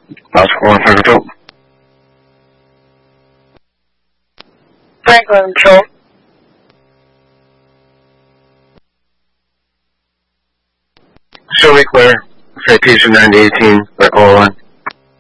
Oscar 1 for control. Franklin control. Show me clear. Citation 9018 for 01.